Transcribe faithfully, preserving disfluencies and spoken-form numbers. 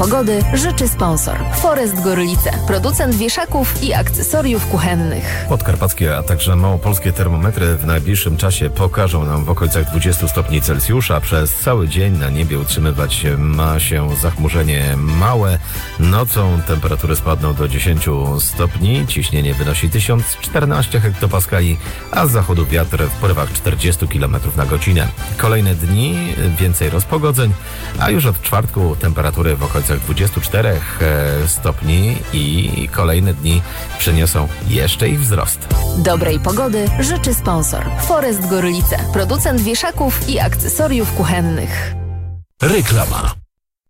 pogody życzy sponsor Forest Gorlice, producent wieszaków i akcesoriów kuchennych. Podkarpackie, a także małopolskie termometry w najbliższym czasie pokażą nam w okolicach dwudziestu stopni Celsjusza. Przez cały dzień na niebie utrzymywać ma się zachmurzenie małe. Nocą temperatury spadną do dziesięciu stopni, ciśnienie wynosi tysiąc czternaście hektopaskali, a z zachodu wiatr w porywach czterdzieści kilometrów na godzinę. Kolejne dni więcej rozpogodzeń, a już od czwartku temperatury w okolicach dwudziestu czterech stopni i kolejne dni przyniosą jeszcze ich wzrost. Dobrej pogody życzy sponsor Forest Gorlice, producent wieszaków i akcesoriów kuchennych. Reklama.